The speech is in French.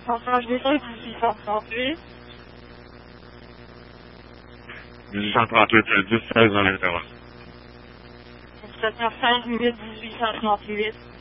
Passage des Feux, 1838. 1838, 10-16 dans l'intervalle. 17h05 minutes 1838.